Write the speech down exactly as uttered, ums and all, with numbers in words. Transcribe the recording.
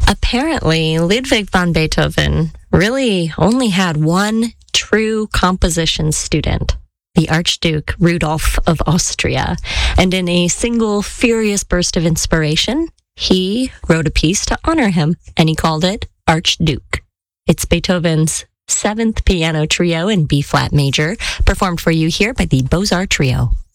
Apparently, Ludwig van Beethoven really only had one true composition student, the Archduke Rudolph of Austria. And in a single furious burst of inspiration, he wrote a piece to honor him, and he called it Archduke. It's Beethoven's seventh piano trio in B-flat major, performed for you here by the Beaux-Arts Trio.